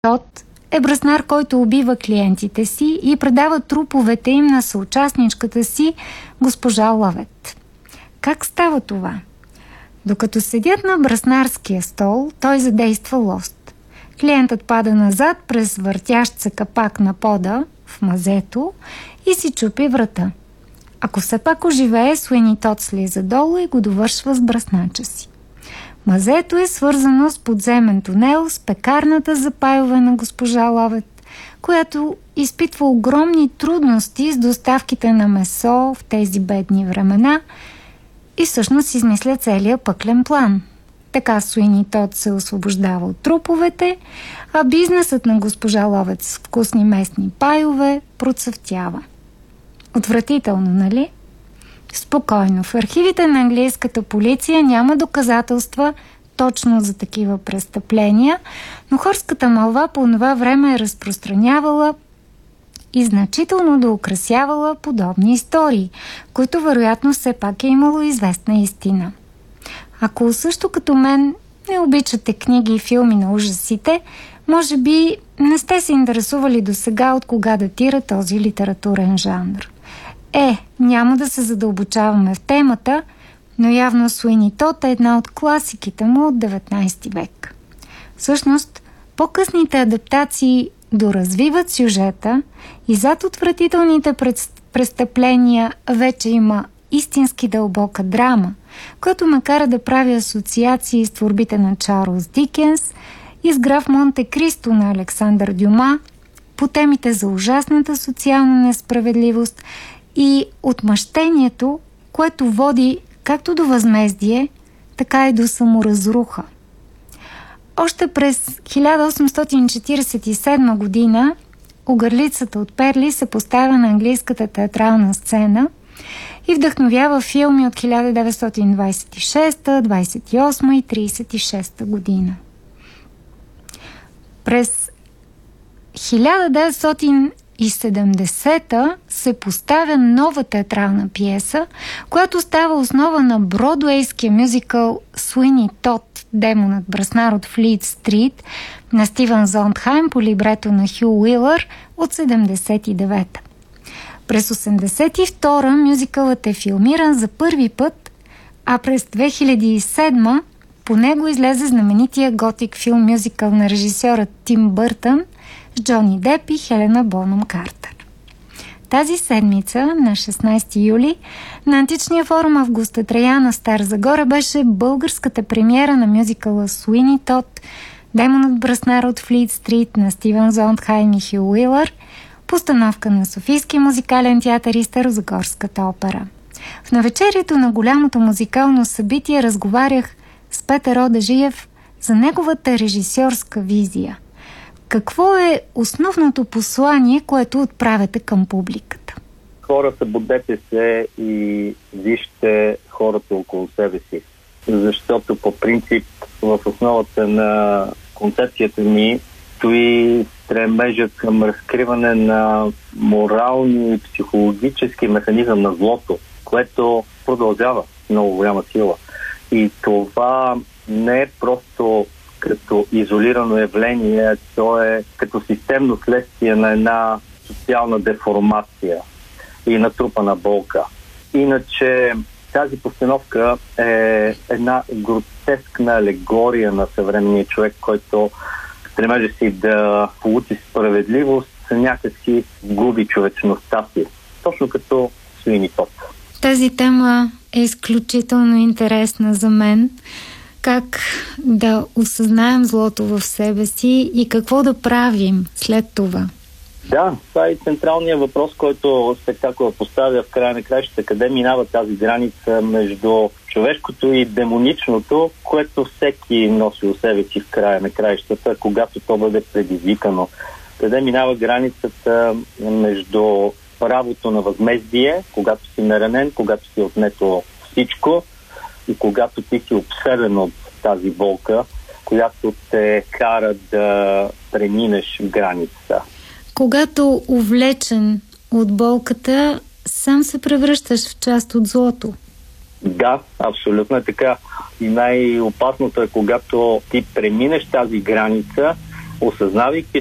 Тот е браснар, който убива клиентите си и предава труповете им на съучастничката си, госпожа Ловет. Как става това? Докато седят на браснарския стол, той задейства лост. Клиентът пада назад през въртящ се капак на пода в мазето и си чупи врата. Ако все пак оживее, Суини Тод слиза долу и го довършва с браснача си. Мазето е свързано с подземен тунел с пекарната за пайове на госпожа Ловет, която изпитва огромни трудности с доставките на месо в тези бедни времена и всъщност измисля целия пъклен план. Така Суини Тод се освобождава от труповете, а бизнесът на госпожа Ловет с вкусни местни пайове процъфтява. Отвратително, нали? Спокойно, в архивите на английската полиция няма доказателства точно за такива престъпления, но хорската мълва по това време е разпространявала и значително доукрасявала подобни истории, които вероятно все пак е имало известна истина. Ако също като мен не обичате книги и филми на ужасите, може би не сте се интересували досега от кога датира този литературен жанр. Няма да се задълбочаваме в темата, но явно Суини Тод е една от класиките му от 19 век. Всъщност, по-късните адаптации доразвиват сюжета и зад отвратителните престъпления вече има истински дълбока драма, която ме кара да прави асоциации с творбите на Чарлз Дикенс и с граф Монте Кристо на Александър Дюма по темите за ужасната социална несправедливост и отмъщението, което води както до възмездие, така и до саморазруха. Още през 1847 година Огърлицата от перли се поставя на английската театрална сцена и вдъхновява филми от 1926, 28 и 36 година. През 1970 се поставя нова театрална пиеса, която става основа на бродуейския мюзикъл Суини Тод, демонът браснар от Флит Стрит на Стивън Зондхайм по либрето на Хю Уилър от 79-та. През 82-та мюзикълът е филмиран за първи път, а през 2007 по него излезе знаменития готик филм мюзикъл на режисьора Тим Бъртън с Джони Деп и Хелена Бонъм Картер. Тази седмица, на 16 юли, на Античния форум Августа Траяна в Стара Загора беше българската премиера на мюзикъла Суини Тод, демонът браснар от Флит Стрит на Стивън Зондхайм и Хю Уилър, постановка на Софийския музикален театър и Старозагорската опера. В навечерието на голямото музикално събитие разговарях с Петър Одежиев за неговата режисьорска визия. Какво е основното послание, което отправяте към публиката? Хора, събудете се и вижте хората около себе си. Защото по принцип в основата на концепцията ми стои стремежът към разкриване на морални и психологически механизъм на злото, което продължава с много голяма сила. И това не е просто като изолирано явление, то е като системно следствие на една социална деформация и натрупана болка. Иначе тази постановка е една гротескна алегория на съвременния човек, който стремеше си да получи справедливост, някакси губи човечността си. Точно като Суини Тод. Тази тема е изключително интересна за мен. Как да осъзнаем злото в себе си и какво да правим след това? Да, това е централният въпрос, който спектакълът поставя в края на краищата. Къде минава тази граница между човешкото и демоничното, което всеки носи у себе си в края на краищата, когато то бъде предизвикано. Къде минава границата между правото на възмездие, когато си наранен, когато си отнето всичко и когато ти си обсебен от тази болка, която те кара да преминеш границата. Когато увлечен от болката, сам се превръщаш в част от злото. Да, абсолютно е така. И най-опасното е, когато ти преминеш тази граница осъзнавайки